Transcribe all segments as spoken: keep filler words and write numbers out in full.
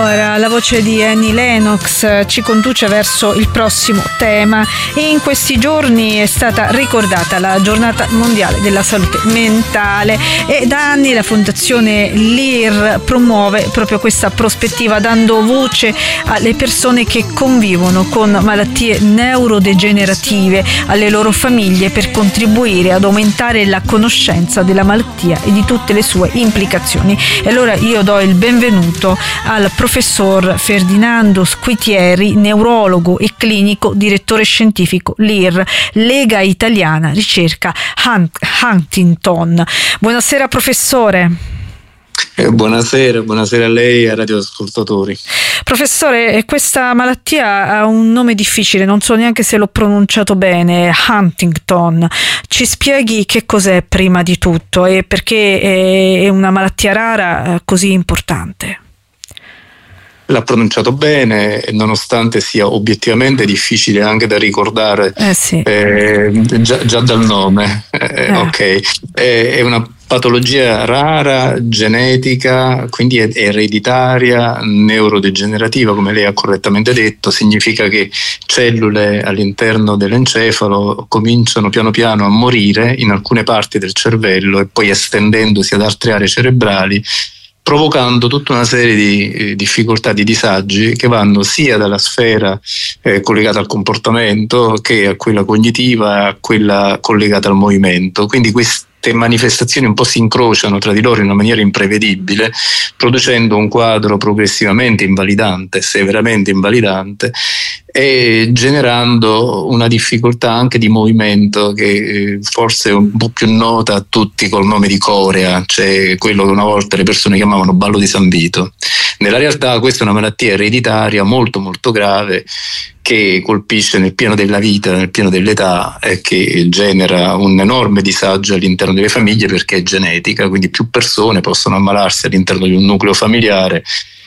Ora la voce di Annie Lennox ci conduce verso il prossimo tema, e in questi giorni è stata ricordata la giornata mondiale della salute mentale, e da anni la fondazione L I R promuove proprio questa prospettiva, dando voce alle persone che convivono con malattie neurodegenerative, alle loro famiglie, per contribuire ad aumentare la conoscenza della malattia e di tutte le sue implicazioni. E allora io do il benvenuto al professor Ferdinando Squitieri, neurologo e clinico, direttore scientifico L I R, Lega Italiana Ricerca Huntington. Buonasera professore. Eh, buonasera, buonasera a lei e ai radioascoltatori. Professore, questa malattia ha un nome difficile, non so neanche se l'ho pronunciato bene, Huntington. Ci spieghi che cos'è prima di tutto e perché è una malattia rara così importante? L'ha pronunciato bene, nonostante sia obiettivamente difficile anche da ricordare, eh sì. eh, già, già dal nome. Eh, eh. Ok, è, è una patologia rara, genetica, quindi è ereditaria, neurodegenerativa, come lei ha correttamente detto. Significa che cellule all'interno dell'encefalo cominciano piano piano a morire in alcune parti del cervello e poi estendendosi ad altre aree cerebrali, provocando tutta una serie di eh, difficoltà, di disagi che vanno sia dalla sfera eh, collegata al comportamento che a quella cognitiva, a quella collegata al movimento. Quindi queste manifestazioni un po' si incrociano tra di loro in una maniera imprevedibile, producendo un quadro progressivamente invalidante, severamente invalidante, e generando una difficoltà anche di movimento che forse è un po' più nota a tutti col nome di corea, cioè quello che una volta le persone chiamavano ballo di San Vito. Nella realtà questa è una malattia ereditaria molto molto grave, che colpisce nel pieno della vita, nel pieno dell'età, e che genera un enorme disagio all'interno delle famiglie perché è genetica, quindi più persone possono ammalarsi all'interno di un nucleo familiare,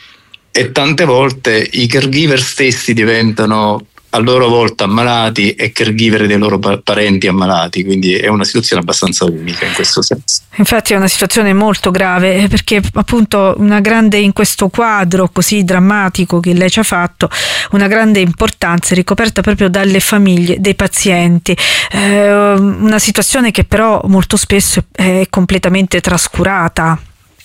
e tante volte i caregiver stessi diventano a loro volta ammalati e caregiver dei loro parenti ammalati, quindi è una situazione abbastanza unica in questo senso. Infatti è una situazione molto grave, perché appunto una grande, in questo quadro così drammatico che lei ci ha fatto, una grande importanza è ricoperta proprio dalle famiglie dei pazienti, eh, una situazione che però molto spesso è completamente trascurata.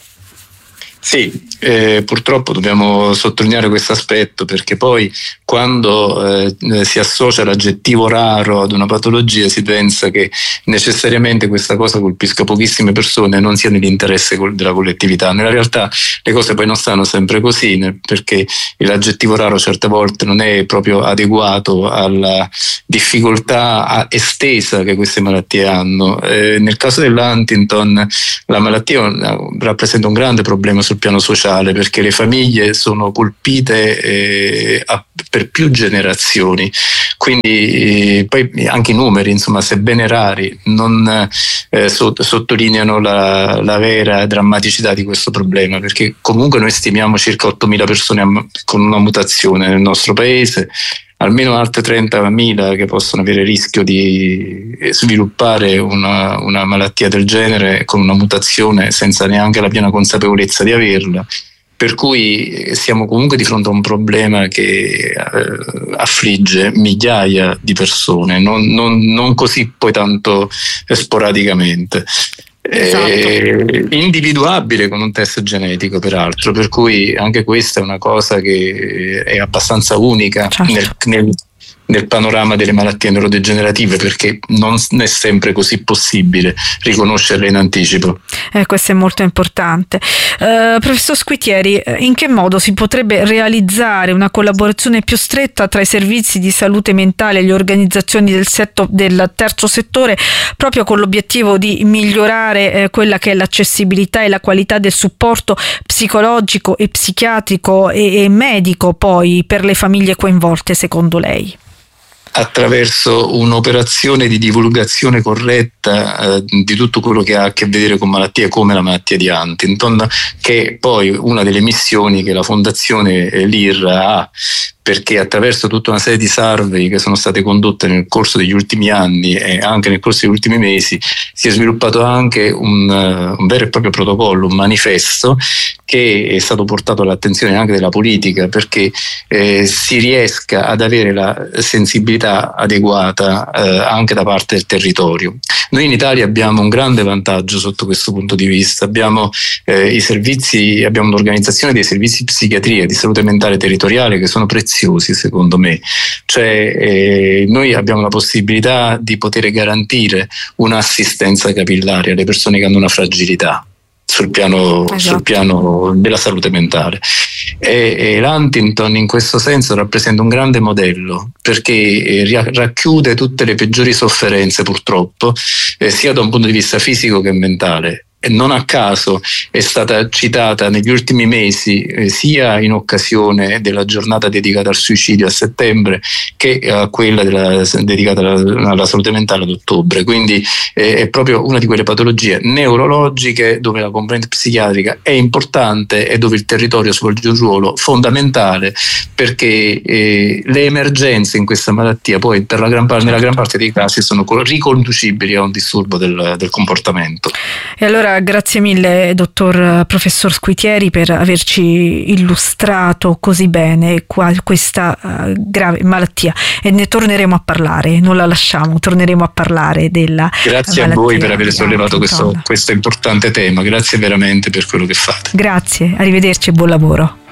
Sì, eh, purtroppo dobbiamo sottolineare questo aspetto, perché poi quando eh, si associa l'aggettivo raro ad una patologia si pensa che necessariamente questa cosa colpisca pochissime persone e non sia nell'interesse della collettività. Nella realtà le cose poi non stanno sempre così, perché l'aggettivo raro certe volte non è proprio adeguato alla difficoltà estesa che queste malattie hanno. Eh, nel caso dell'Huntington la malattia rappresenta un grande problema sul piano sociale, perché le famiglie sono colpite eh, a, per più generazioni, quindi eh, poi anche i numeri, insomma, sebbene rari, non eh, sott- sottolineano la, la vera drammaticità di questo problema, perché comunque noi stimiamo circa ottomila persone am- con una mutazione nel nostro paese, almeno altre trentamila che possono avere il rischio di sviluppare una, una malattia del genere con una mutazione senza neanche la piena consapevolezza di averla. Per cui siamo comunque di fronte a un problema che eh, affligge migliaia di persone, non, non, non così poi tanto sporadicamente. Esatto. Eh, individuabile con un test genetico peraltro, per cui anche questa è una cosa che è abbastanza unica, certo, nel, nel, nel panorama delle malattie neurodegenerative, perché non è sempre così possibile riconoscerle in anticipo. Eh, questo è molto importante. Uh, professor Squitieri, in che modo si potrebbe realizzare una collaborazione più stretta tra i servizi di salute mentale e le organizzazioni del, setto, del terzo settore, proprio con l'obiettivo di migliorare eh, quella che è l'accessibilità e la qualità del supporto psicologico e psichiatrico e, e medico poi per le famiglie coinvolte, secondo lei? Attraverso un'operazione di divulgazione corretta eh, di tutto quello che ha a che vedere con malattie come la malattia di Huntington, che è poi una delle missioni che la Fondazione L I R ha perché attraverso tutta una serie di survey che sono state condotte nel corso degli ultimi anni e anche nel corso degli ultimi mesi si è sviluppato anche un, un vero e proprio protocollo, un manifesto che è stato portato all'attenzione anche della politica, perché eh, si riesca ad avere la sensibilità adeguata eh, anche da parte del territorio. Noi in Italia abbiamo un grande vantaggio sotto questo punto di vista, abbiamo eh, i servizi, abbiamo un'organizzazione dei servizi di psichiatria e di salute mentale territoriale che sono preziosi secondo me, cioè eh, noi abbiamo la possibilità di poter garantire un'assistenza capillare alle persone che hanno una fragilità sul piano, esatto. sul piano della salute mentale. E, e l'Huntington in questo senso rappresenta un grande modello, perché eh, racchiude tutte le peggiori sofferenze purtroppo, eh, sia da un punto di vista fisico che mentale. E non a caso è stata citata negli ultimi mesi eh, sia in occasione della giornata dedicata al suicidio a settembre che a quella della, dedicata alla, alla salute mentale ad ottobre. Quindi eh, è proprio una di quelle patologie neurologiche dove la componente psichiatrica è importante e dove il territorio svolge un ruolo fondamentale, perché eh, le emergenze in questa malattia poi per la gran parte, nella gran parte dei casi sono riconducibili a un disturbo del, del comportamento. E allora grazie mille dottor professor Squitieri per averci illustrato così bene qua, questa uh, grave malattia, e ne torneremo a parlare, non la lasciamo, torneremo a parlare della Grazie a voi per aver sollevato questo, questo importante tema, grazie veramente per quello che fate. Grazie, arrivederci e buon lavoro.